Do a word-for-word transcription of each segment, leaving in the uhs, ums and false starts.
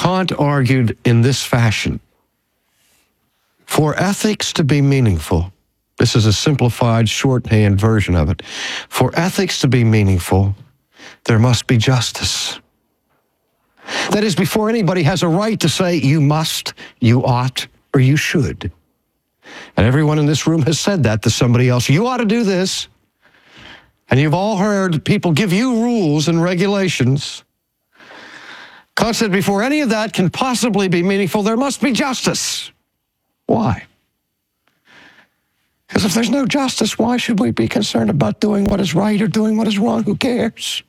Kant argued in this fashion: for ethics to be meaningful, this is a simplified shorthand version of it, for ethics to be meaningful, there must be justice. That is, before anybody has a right to say you must, you ought, or you should. And everyone in this room has said that to somebody else. You ought to do this. And you've all heard people give you rules and regulations. Kant said before any of that can possibly be meaningful, there must be justice. Why? Because if there's no justice, why should we be concerned about doing what is right or doing what is wrong? Who cares?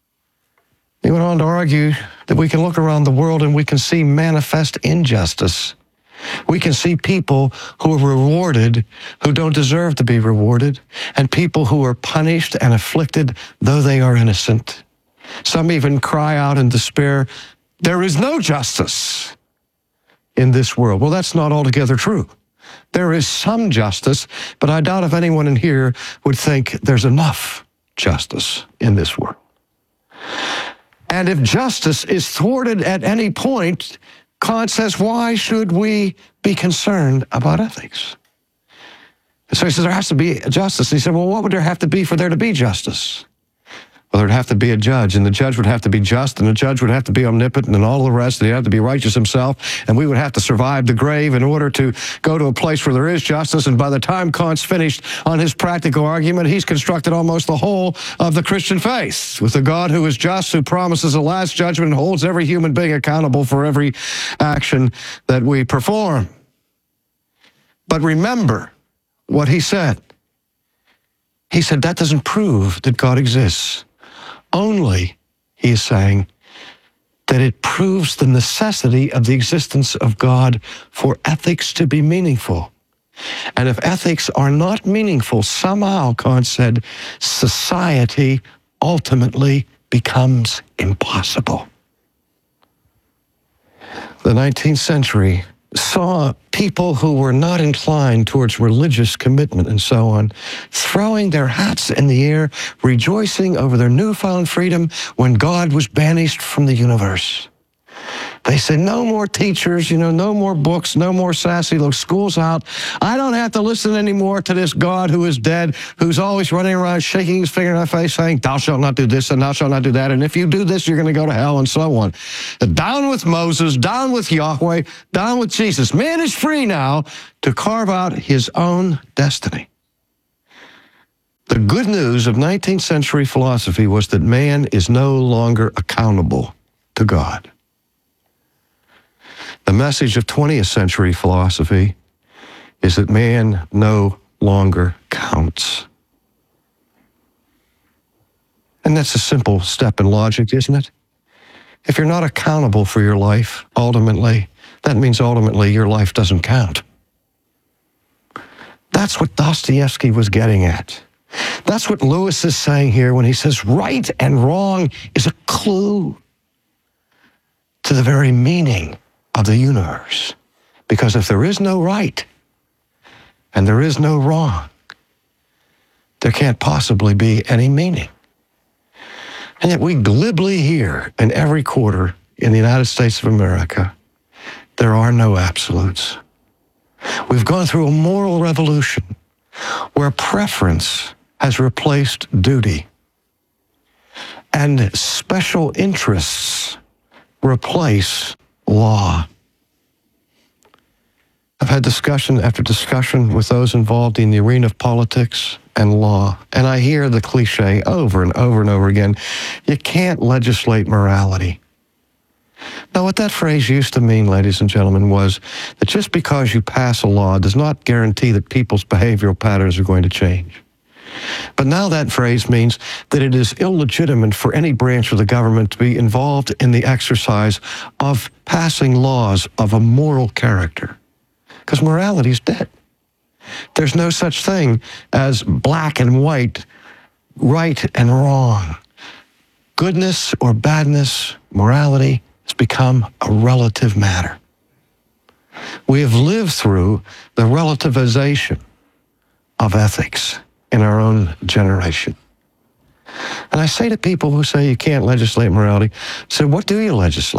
He went on to argue that we can look around the world and we can see manifest injustice. We can see people who are rewarded who don't deserve to be rewarded, and people who are punished and afflicted though they are innocent. Some even cry out in despair, there is no justice in this world. Well, that's not altogether true. There is some justice, but I doubt if anyone in here would think there's enough justice in this world. And if justice is thwarted at any point, Kant says, why should we be concerned about ethics? And so he says, there has to be justice. And he said, well, what would there have to be for there to be justice? Well, there'd have to be a judge, and the judge would have to be just, and the judge would have to be omnipotent, and all the rest, and he'd have to be righteous himself, and we would have to survive the grave in order to go to a place where there is justice. And by the time Kant's finished on his practical argument, he's constructed almost the whole of the Christian faith, with a God who is just, who promises a last judgment, and holds every human being accountable for every action that we perform. But remember what he said. He said that doesn't prove that God exists. Only, he is saying, that it proves the necessity of the existence of God for ethics to be meaningful. And if ethics are not meaningful, somehow, Kant said, society ultimately becomes impossible. The nineteenth century saw people who were not inclined towards religious commitment and so on, throwing their hats in the air, rejoicing over their newfound freedom when God was banished from the universe. They said, no more teachers, you know, no more books, no more sassy looks, school's out. I don't have to listen anymore to this God who is dead, who's always running around shaking his finger in our face saying, thou shalt not do this and thou shalt not do that. And if you do this, you're going to go to hell and so on. Down with Moses, down with Yahweh, down with Jesus. Man is free now to carve out his own destiny. The good news of nineteenth century philosophy was that man is no longer accountable to God. The message of twentieth century philosophy is that man no longer counts. And that's a simple step in logic, isn't it? If you're not accountable for your life, ultimately, that means ultimately your life doesn't count. That's what Dostoevsky was getting at. That's what Lewis is saying here when he says right and wrong is a clue to the very meaning of the universe. Because if there is no right and there is no wrong, there can't possibly be any meaning. And yet we glibly hear in every quarter in the United States of America, there are no absolutes. We've gone through a moral revolution where preference has replaced duty and special interests replace law. I've had discussion after discussion with those involved in the arena of politics and law, and I hear the cliche over and over and over again, you can't legislate morality. Now, what that phrase used to mean, ladies and gentlemen, was that just because you pass a law does not guarantee that people's behavioral patterns are going to change. But now that phrase means that it is illegitimate for any branch of the government to be involved in the exercise of passing laws of a moral character, because morality is dead. There's no such thing as black and white, right and wrong. Goodness or badness, morality has become a relative matter. We have lived through the relativization of ethics in our own generation. And I say to people who say you can't legislate morality, I say, what do you legislate?